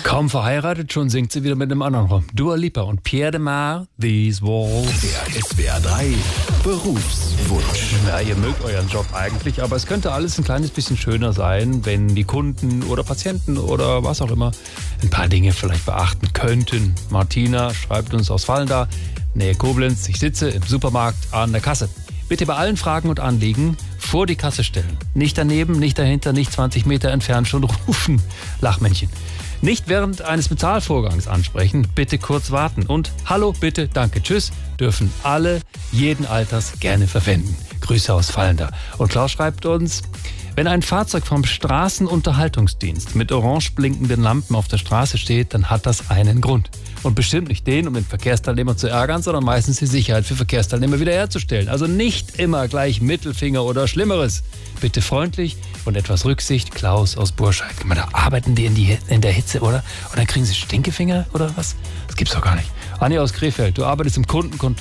Kaum verheiratet, schon singt sie wieder mit einem anderen rum. Dua Lipa und Pierre de Mar, These Walls. Der SWR 3 Berufswunsch. Ja, ihr mögt euren Job eigentlich, aber es könnte alles ein kleines bisschen schöner sein, wenn die Kunden oder Patienten oder was auch immer ein paar Dinge vielleicht beachten könnten. Martina schreibt uns aus Vallendar, Nähe Koblenz. Ich sitze im Supermarkt an der Kasse. Bitte bei allen Fragen und Anliegen vor die Kasse stellen. Nicht daneben, nicht dahinter, nicht 20 Meter entfernt schon rufen. Lachmännchen. Nicht während eines Bezahlvorgangs ansprechen, bitte kurz warten. Und hallo, bitte, danke, tschüss, dürfen alle jeden Alters gerne verwenden. Grüße aus Vallendar. Und Klaus schreibt uns, wenn ein Fahrzeug vom Straßenunterhaltungsdienst mit orange blinkenden Lampen auf der Straße steht, dann hat das einen Grund. Und bestimmt nicht den, um den Verkehrsteilnehmer zu ärgern, sondern meistens die Sicherheit für Verkehrsteilnehmer wiederherzustellen. Also nicht immer gleich Mittelfinger oder Schlimmeres. Bitte freundlich und etwas Rücksicht. Klaus aus Burscheid. Da arbeiten die in der Hitze, oder? Und dann kriegen sie Stinkefinger oder was? Das gibt's doch gar nicht. Anja aus Krefeld, du arbeitest im Kundenkontakt.